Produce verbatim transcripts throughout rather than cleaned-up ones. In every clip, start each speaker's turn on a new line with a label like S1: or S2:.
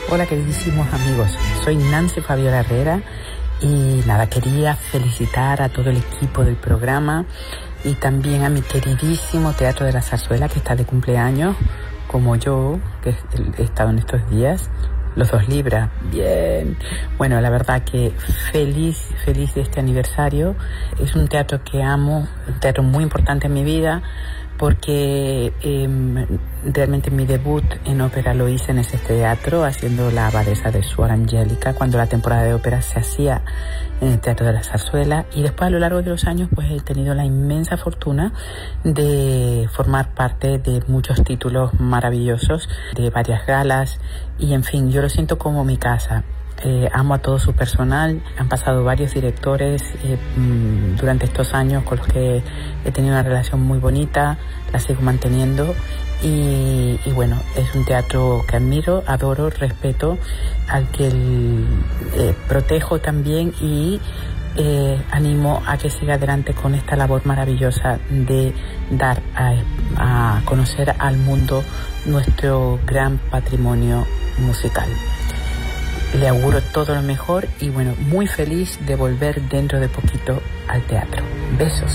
S1: Hola queridísimos amigos, soy Nancy Fabiola Herrera y nada, quería felicitar a todo el equipo del programa y también a mi queridísimo Teatro de la Zarzuela que está de cumpleaños, como yo, que he estado en estos días. Los dos Libras, bien. Bueno, la verdad que feliz, feliz de este aniversario. Es un teatro que amo, un teatro muy importante en mi vida, porque eh, realmente mi debut en ópera lo hice en ese teatro, haciendo la abadesa de Suor Angélica, cuando la temporada de ópera se hacía en el Teatro de la Zarzuela. Y después, a lo largo de los años, pues he tenido la inmensa fortuna de formar parte de muchos títulos maravillosos, de varias galas, y en fin, yo lo siento como mi casa. Eh, amo a todo su personal. Han pasado varios directores eh, mmm, durante estos años con los que he tenido una relación muy bonita, la sigo manteniendo y, y bueno, es un teatro que admiro, adoro, respeto, al que el, eh, protejo también y eh, animo a que siga adelante con esta labor maravillosa de dar a, a conocer al mundo nuestro gran patrimonio musical. Le auguro todo lo mejor y bueno, muy feliz de volver dentro de poquito al teatro. Besos.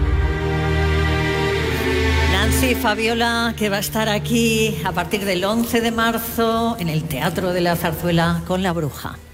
S2: Nancy Fabiola, que va a estar aquí a partir del once de marzo en el Teatro de la Zarzuela con La Bruja.